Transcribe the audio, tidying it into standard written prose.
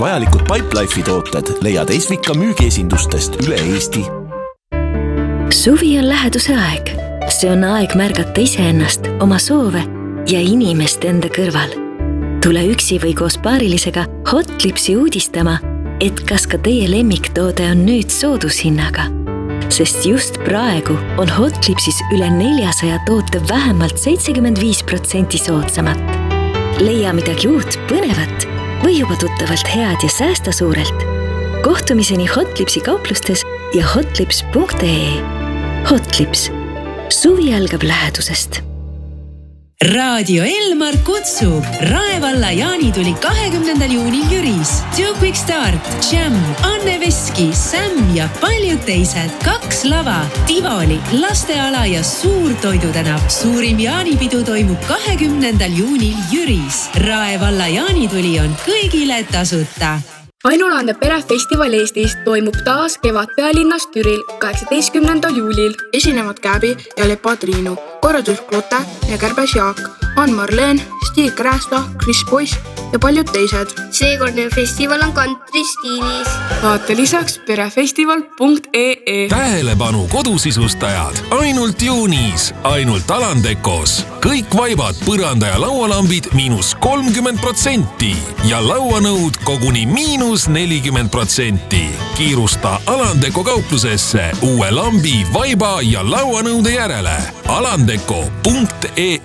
Vajalikud Pipelife'i tooted leiad Esvika müügiesindustest üle Eesti. Suvi on läheduse aeg. See on aeg märgata iseennast, oma soove ja inimest enda kõrval. Tule üksi või koos paarilisega Hotlipsi uudistama, et kas ka teie lemmiktoode on nüüd soodushinnaga. Sest just praegu on Hotlipsis üle 400 toote vähemalt 75% soodsamat. Leia midagi uut, põnevat või juba tuttavalt head ja säästa suurelt. Kohtumiseni Hotlipsi kauplustes ja hotlips.ee. Hotlips. Suvi algab lähedusest. Raadio Elmar kutsub Raevalla jaanituli 20. juunil Jüris. Two Quick Start, Jam, Anne Veski, Sam ja paljud teised. 2 lava, Tivoli, lasteala ja suur toidutänav. Suurim jaanipidu toimub 20. juunil Jüris. Raevalla jaanituli on kõigile tasuta. Ainulaadne perefestival Eestis toimub taas kevad pealinnas Türil 18. juulil. Esinevad Käbi ja Lepa Triinu, korraldus Klote ja Kärbes Jaak, Ann-Marleen, Stig Räästa, Chris Boyce ja paljud teised. Seekordne festival on kantristiilis. Vaata lisaks perefestival.ee. Tähelepanu kodusisustajad, ainult juunis, ainult Alandekos. Kõik vaibad, põranda ja laualambid -30% ja lauanõud koguni -40%. Kiirusta Alandeko kauplusesse uue lambi, vaiba ja lauanõude järele. Alandeko.ee